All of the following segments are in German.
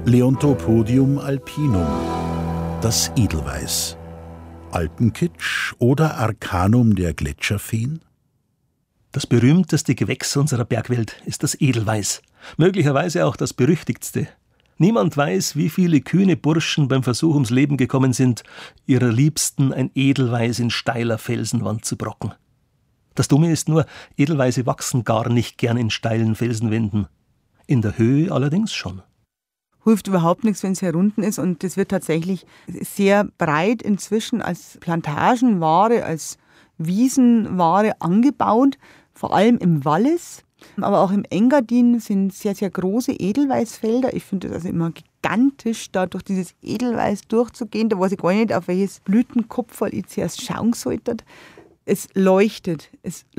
Leontopodium alpinum, das Edelweiß. Alpenkitsch oder Arkanum der Gletscherfeen? Das berühmteste Gewächs unserer Bergwelt ist das Edelweiß. Möglicherweise auch das berüchtigtste. Niemand weiß, wie viele kühne Burschen beim Versuch ums Leben gekommen sind, ihrer Liebsten ein Edelweiß in steiler Felsenwand zu brocken. Das Dumme ist nur, Edelweiße wachsen gar nicht gern in steilen Felsenwänden. In der Höhe allerdings schon. Hilft überhaupt nichts, wenn es herunten ist, und das wird tatsächlich sehr breit inzwischen als Plantagenware, als Wiesenware angebaut, vor allem im Wallis. Aber auch im Engadin sind sehr, sehr große Edelweißfelder. Ich finde das also immer gigantisch, da durch dieses Edelweiß durchzugehen. Da weiß ich gar nicht, auf welches Blütenkopferl ich zuerst schauen sollte. Es leuchtet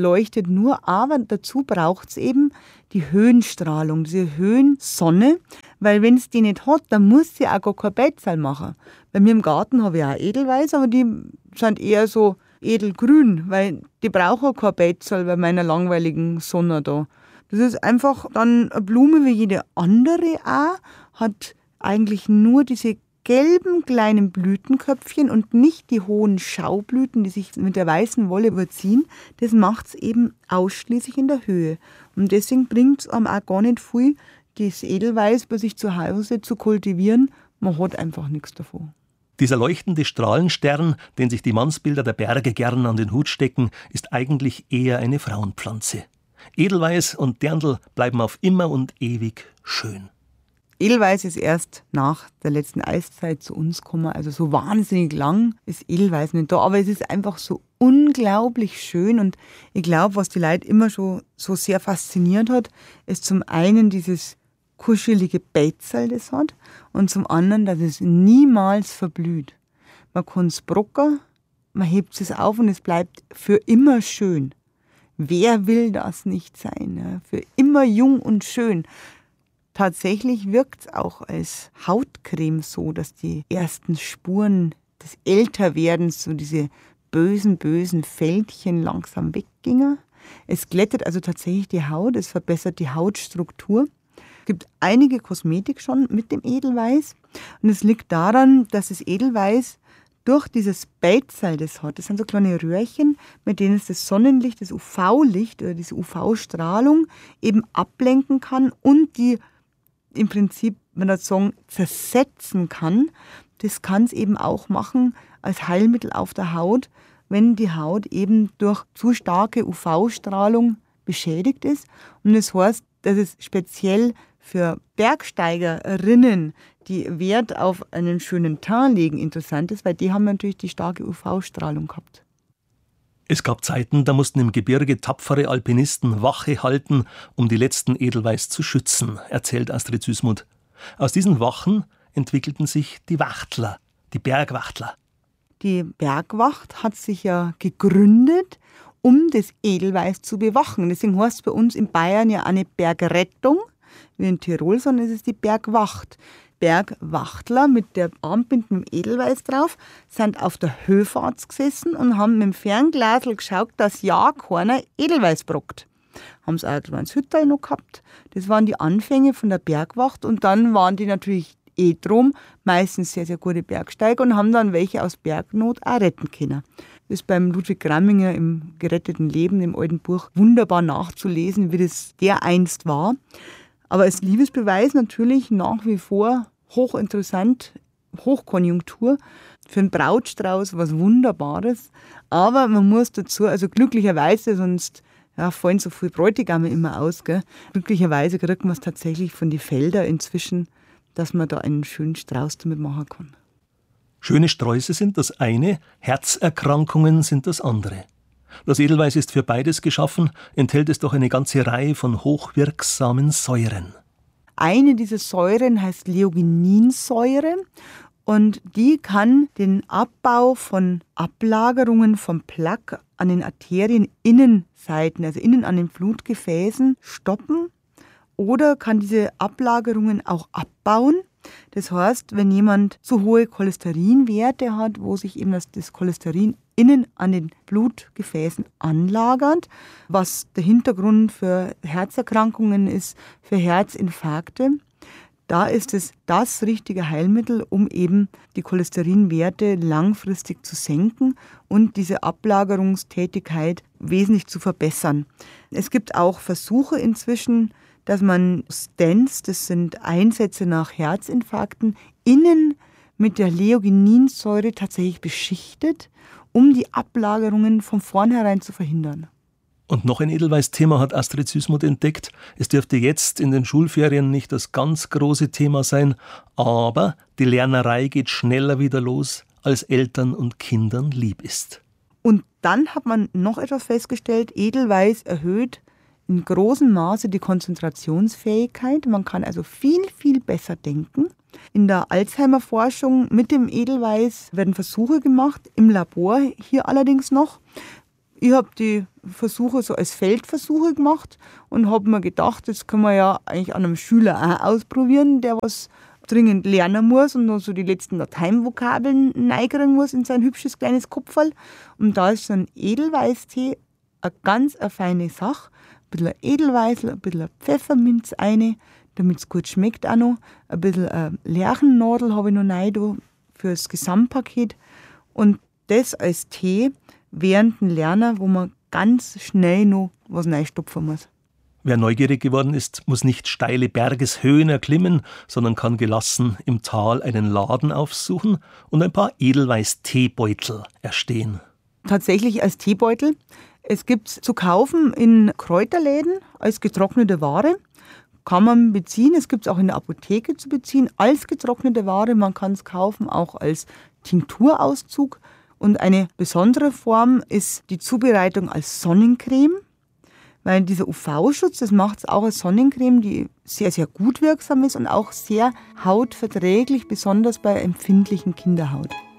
nur, aber dazu braucht es eben die Höhenstrahlung, diese Höhensonne, weil wenn es die nicht hat, dann muss sie auch gar kein Beizal machen. Bei mir im Garten habe ich auch Edelweiß, aber die sind eher so edelgrün, weil die brauchen kein Beizal bei meiner langweiligen Sonne da. Das ist einfach dann eine Blume wie jede andere auch, hat eigentlich nur diese gelben kleinen Blütenköpfchen und nicht die hohen Schaublüten, die sich mit der weißen Wolle überziehen. Das macht es eben ausschließlich in der Höhe. Und deswegen bringt es einem auch gar nicht viel, das Edelweiß bei sich zu Hause zu kultivieren. Man hat einfach nichts davon. Dieser leuchtende Strahlenstern, den sich die Mannsbilder der Berge gern an den Hut stecken, ist eigentlich eher eine Frauenpflanze. Edelweiß und Dirndl bleiben auf immer und ewig schön. Edelweiß ist erst nach der letzten Eiszeit zu uns gekommen. Also so wahnsinnig lang ist Edelweiß nicht da. Aber es ist einfach so unglaublich schön. Und ich glaube, was die Leute immer schon so sehr fasziniert hat, ist zum einen dieses kuschelige Beizerl, das hat. Und zum anderen, dass es niemals verblüht. Man kann es brocken, man hebt es auf und es bleibt für immer schön. Wer will das nicht sein? Ja? Für immer jung und schön. Tatsächlich wirkt es auch als Hautcreme so, dass die ersten Spuren des Älterwerdens, so diese bösen Fältchen langsam weggingen. Es glättet also tatsächlich die Haut, es verbessert die Hautstruktur. Es gibt einige Kosmetik schon mit dem Edelweiß. Und es liegt daran, dass das Edelweiß durch dieses Beizerl, das hat, das sind so kleine Röhrchen, mit denen es das Sonnenlicht, das UV-Licht oder diese UV-Strahlung eben ablenken kann und die im Prinzip, man das sagen, zersetzen kann. Das kann es eben auch machen als Heilmittel auf der Haut, wenn die Haut eben durch zu starke UV-Strahlung beschädigt ist. Und das heißt, dass es speziell für Bergsteigerinnen, die Wert auf einen schönen Teint legen, interessant ist, weil die haben natürlich die starke UV-Strahlung gehabt. Es gab Zeiten, da mussten im Gebirge tapfere Alpinisten Wache halten, um die letzten Edelweiß zu schützen, erzählt Astrid Süßmuth. Aus diesen Wachen entwickelten sich die Wachtler, die Bergwachtler. Die Bergwacht hat sich ja gegründet, um das Edelweiß zu bewachen. Deswegen heißt es bei uns in Bayern ja eine Bergrettung, wie in Tirol, sondern es ist die Bergwacht. Bergwachtler mit der Armbinde mit dem Edelweiß drauf, sind auf der Höfahrt gesessen und haben mit dem Fernglasl geschaut, dass ja keiner Edelweiß brockt. Haben sie auch ein kleines Hütterl noch gehabt. Das waren die Anfänge von der Bergwacht und dann waren die natürlich drum, meistens sehr, sehr gute Bergsteiger und haben dann welche aus Bergnot auch retten können. Das ist beim Ludwig Gramminger im Geretteten Leben, im alten Buch, wunderbar nachzulesen, wie das der einst war. Aber als Liebesbeweis natürlich nach wie vor hochinteressant, Hochkonjunktur, für einen Brautstrauß was Wunderbares. Aber man muss dazu, also glücklicherweise, sonst fallen so viele Bräutigame immer aus, gell? Glücklicherweise kriegt man es tatsächlich von den Feldern inzwischen, dass man da einen schönen Strauß damit machen kann. Schöne Sträuße sind das eine, Herzerkrankungen sind das andere. Das Edelweiß ist für beides geschaffen, enthält es doch eine ganze Reihe von hochwirksamen Säuren. Eine dieser Säuren heißt Leogeninsäure und die kann den Abbau von Ablagerungen von Plaque an den Arterieninnenseiten, also innen an den Blutgefäßen, stoppen oder kann diese Ablagerungen auch abbauen. Das heißt, wenn jemand zu hohe Cholesterinwerte hat, wo sich eben das Cholesterin innen an den Blutgefäßen anlagert, was der Hintergrund für Herzerkrankungen ist, für Herzinfarkte, da ist es das richtige Heilmittel, um eben die Cholesterinwerte langfristig zu senken und diese Ablagerungstätigkeit wesentlich zu verbessern. Es gibt auch Versuche inzwischen, dass man Stents, das sind Einsätze nach Herzinfarkten, innen mit der Leogeninsäure tatsächlich beschichtet, um die Ablagerungen von vornherein zu verhindern. Und noch ein Edelweiß-Thema hat Astrid Süßmuth entdeckt. Es dürfte jetzt in den Schulferien nicht das ganz große Thema sein, aber die Lernerei geht schneller wieder los, als Eltern und Kindern lieb ist. Und dann hat man noch etwas festgestellt, Edelweiß erhöht in großem Maße die Konzentrationsfähigkeit. Man kann also viel, viel besser denken. In der Alzheimer-Forschung mit dem Edelweiß werden Versuche gemacht, im Labor hier allerdings noch. Ich habe die Versuche so als Feldversuche gemacht und habe mir gedacht, das können wir ja eigentlich an einem Schüler auch ausprobieren, der was dringend lernen muss und noch so die letzten Lateinvokabeln neigern muss in sein hübsches kleines Kopferl. Und da ist so ein Edelweißtee eine ganz feine Sache. Ein bisschen Edelweißel, ein bisschen Pfefferminz rein, damit es gut schmeckt auch noch. Ein bisschen Lerchennadel habe ich noch rein da für das Gesamtpaket. Und das als Tee während dem Lernen, wo man ganz schnell noch was reinstopfen muss. Wer neugierig geworden ist, muss nicht steile Bergeshöhen erklimmen, sondern kann gelassen im Tal einen Laden aufsuchen und ein paar Edelweiß-Teebeutel erstehen. Tatsächlich als Teebeutel. Es gibt es zu kaufen in Kräuterläden als getrocknete Ware. Kann man beziehen. Es gibt es auch in der Apotheke zu beziehen als getrocknete Ware. Man kann es kaufen auch als Tinkturauszug. Und eine besondere Form ist die Zubereitung als Sonnencreme, weil dieser UV-Schutz, das macht es auch als Sonnencreme, die sehr, sehr gut wirksam ist und auch sehr hautverträglich, besonders bei empfindlichen Kinderhaut.